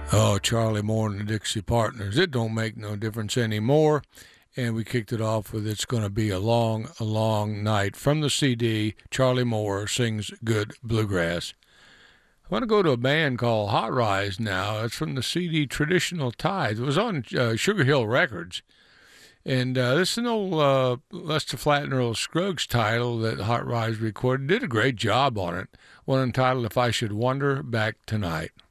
Oh, Charlie Moore and the Dixie Partners. It don't make no difference anymore. And we kicked it off with It's Gonna Be a Long Night. From the CD, Charlie Moore sings Good Bluegrass. I want to go to a band called Hot Rise now. It's from the CD Traditional Tides. It was on Sugar Hill Records. And this is an old Lester Flatt and Earl Scruggs title that Hot Rise recorded. Did a great job on it. One entitled If I Should Wander Back Tonight.